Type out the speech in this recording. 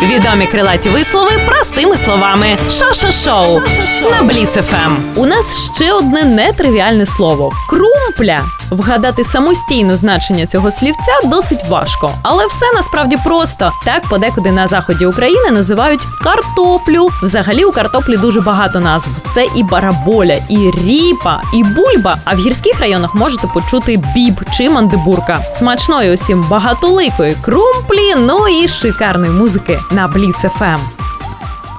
Відомі крилаті вислови простими словами. Шо-шо-шоу на Бліц ФМ. У нас ще одне нетривіальне слово – крумпля. Вгадати самостійно значення цього слівця досить важко. Але все насправді просто. Так подекуди на заході України називають картоплю. Взагалі у картоплі дуже багато назв. Це і бараболя, і ріпа, і бульба. А в гірських районах можете почути біб чи мандибурка. Смачної усім багатоликої крумплі, ну і шикарної музики на Бліц ФМ.